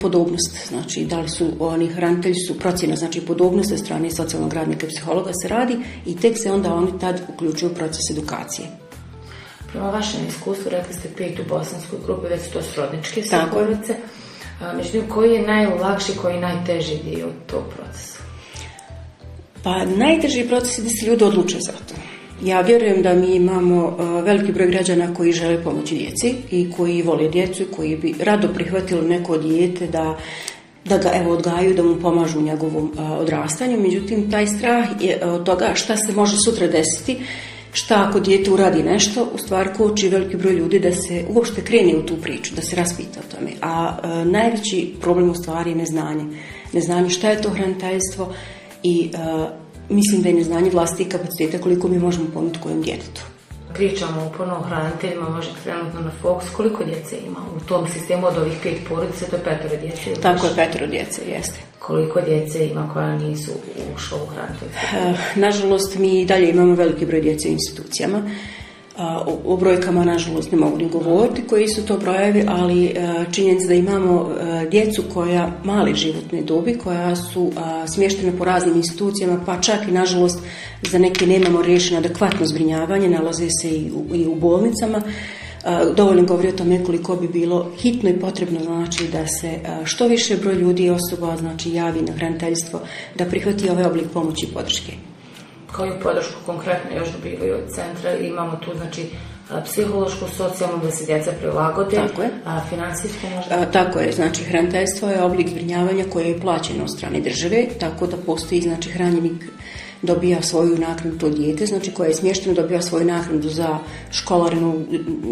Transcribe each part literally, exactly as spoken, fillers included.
Podobnost, znači da li su oni hranitelji su procjena, znači podobnost sa strane socijalnog radnika i psihologa se radi i tek se onda oni tad uključuju u proces edukacije. Prema vašem iskustvu, rekli ste pet u bosanskoj grupi, već su to srodničke sve porodice. Međutim, koji je najlakši, koji je najteži dio tog procesa? Pa najteži proces je da se ljudi odluče za to. Ja vjerujem da mi imamo uh, veliki broj građana koji žele pomoći djeci i koji vole djecu i koji bi rado prihvatili neko dijete da, da ga evo odgajaju, da mu pomažu u njegovom uh, odrastanju. Međutim, taj strah je od toga šta se može sutra desiti, šta ako dijete uradi nešto, u stvari koči veliki broj ljudi da se uopšte krene u tu priču, da se raspita o tome. A uh, najveći problem u stvari je neznanje. Neznanje šta je to hraniteljstvo i uh, mislim da je neznanje vlastitih kapaciteta koliko mi možemo ponuditi kojem djetetu. Pričamo uporno o hraniteljima, možete trenutno na fokus. Koliko djece ima u tom sistemu od ovih pet porodica? To je petoro djece? Tako je, petoro djece, jeste. Koliko djece ima koja nisu ušla u hraniteljstvo? Nažalost, mi dalje imamo veliki broj djece u institucijama. O brojkama, nažalost, ne mogu ni govoriti koji su to brojevi, ali činjenica da imamo djecu koja male životne dobi, koja su smještene po raznim institucijama, pa čak i, nažalost, za neke nemamo riješeno adekvatno zbrinjavanje, nalaze se i u, i u bolnicama. Dovoljno govori o tome koliko bi bilo hitno i potrebno, znači da se što više broj ljudi i osoba, znači, javi na hraniteljstvo, da prihvati ovaj oblik pomoći i podrške. Koju podršku konkretno još dobivaju od centra? Imamo tu, znači, psihološku, socijalnu, da se djeca prilagode, tako je. A finansijsku možda? A, tako je, znači hraniteljstvo je oblik zbrinjavanja koje je plaćeno od strane države, tako da postoji, znači, hranjenik dobija svoju naknadu, to dijete, znači koje je smješteno, dobija svoju naknadu za školarinu,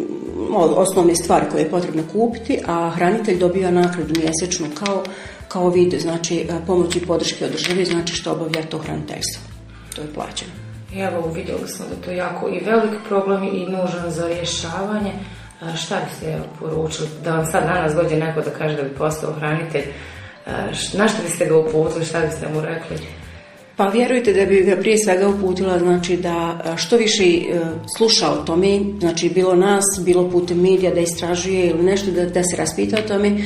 osnovne stvari koje je potrebno kupiti, a hranitelj dobija naknadu mjesečnu kao, kao vid, znači, pomoći i podrške od države, znači što obavlja to hraniteljstvo. To je plaćeno. Evo, vidjeli smo da to je jako i velik problem i nužan za rješavanje. Šta biste poručili? Da vam sad danas dođe neko da kaže da bi postao hranitelj, na što biste ga uputili, šta biste mu rekli? Pa vjerujte da bi ga prije svega uputila, znači da što više sluša o tome, znači bilo nas, bilo putem medija da istražuje ili nešto, da, da se raspita o tome,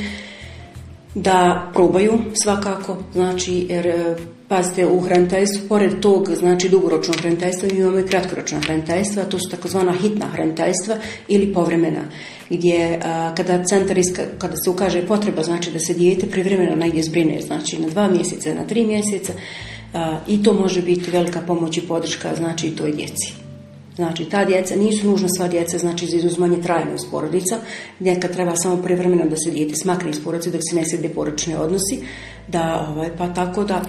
da probaju svakako, znači jer pazite, u hraniteljstvu, pored tog, znači, dugoročnog hraniteljstva, mi imamo i kratkoročna hraniteljstva, to su takozvana hitna hraniteljstva ili povremena, gdje a, kada centar, iska, kada se ukaže potreba, znači da se dijete privremeno negdje zbrine, znači na dva mjeseca, na tri mjeseca, a, i to može biti velika pomoć i podrška, znači, toj djeci. Znači, ta djeca, nisu nužno sva djeca, znači, za izuzmanje trajno iz porodica, nekad treba samo privremeno da se dijete smakne iz porodice, dok se ne srede porodični odnosi, da, ovaj, pa tako da,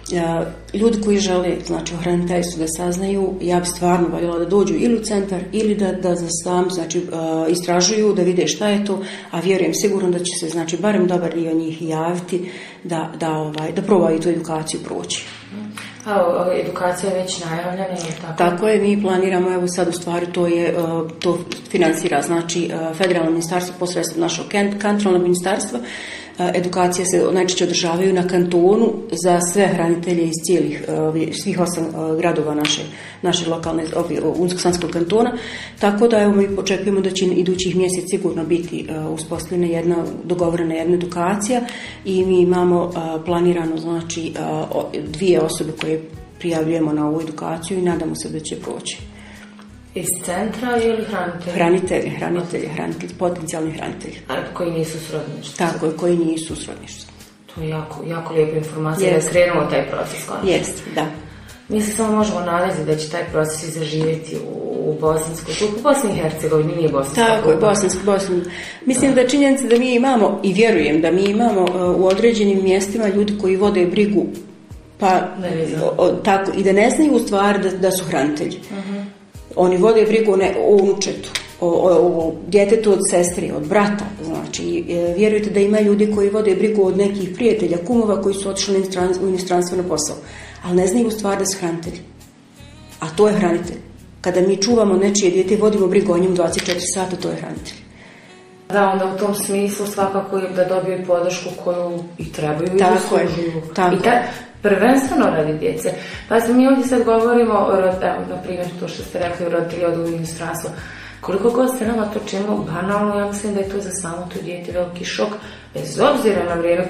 ljudi koji žele, znači, o hraniteljstvu da saznaju, ja bi stvarno voljela da dođu ili u centar ili da, da za sam, znači, uh, istražuju, da vide šta je to, a vjerujem sigurno da će se, znači, barem dobar dio njih javiti da, da, ovaj, da probaju tu edukaciju proći. A edukacija je već najavljena, je tako? Tako je, mi planiramo, evo sad u stvari to je, to financira, znači, federalno ministarstvo posredstvom našeg kantonalnog ministarstva. Edukacije se najčešće održavaju na kantonu za sve hranitelje iz cijelih, svih osam gradova naše, naše lokalne, Unsko-Sanskog kantona, tako da evo mi očekujemo da će idućih mjesec sigurno biti uspostavljena jedna, dogovorena jedna edukacija i mi imamo planirano, znači, dvije osobe koje prijavljujemo na ovu edukaciju i nadamo se da će proći. Iz centra ili hranitelji? Hranitelji, hranitelji, hranitelji, potencijalni hranitelji. A koji nisu srodništvo? Tako je, koji nisu srodništvo. To je jako, jako lijepa informacija da je krenuo taj proces. Jeste, da. Mi se samo možemo nadati da će taj proces i zaživjeti u Bosanskoj, u Bosni i Hercegovini, nije Bosanska. Tako je, Bosanska, Bosna. Mislim da činjenica da mi imamo, i vjerujem da mi imamo u određenim mjestima ljudi koji vode brigu, pa o, tako, i da ne znaju u stvari da, da su hranitelji. Uh-huh. Oni vode brigu ne, o unučetu, o, o, o djetetu od sestri, od brata. Znači, vjerujte da ima ljudi koji vode brigu od nekih prijatelja, kumova koji su otišli u inostranstvo na posao, ali ne znaju u stvari da su hranitelji. A to je hranitelj. Kada mi čuvamo nečije dijete i vodimo brigu o njim dvadeset četiri sata, to je hranitelj. Da, onda u tom smislu svakako da dobiju podršku koju i trebaju i tako je, tako. I ta, prvenstveno radi djece. Pa mi ovdje sad govorimo, evo, na primjer, to što ste rekli, roditelji odu u inostranstvo. Koliko god se nama to činilo banalno, ja mislim da je to za samo to dijete veliki šok, bez obzira na vrijeme